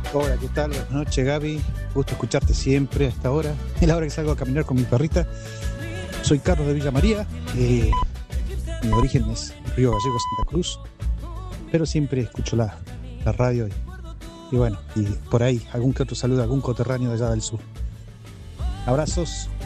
Hola, ¿qué tal? Buenas noches, Gaby. Gusto escucharte siempre a esta hora. Es la hora que salgo a caminar con mi perrita. Soy Carlos de Villa María. Mi origen es Río Gallego, Santa Cruz. Pero siempre escucho la radio y bueno, y por ahí algún que otro saludo, algún coterráneo de allá del sur. Abrazos.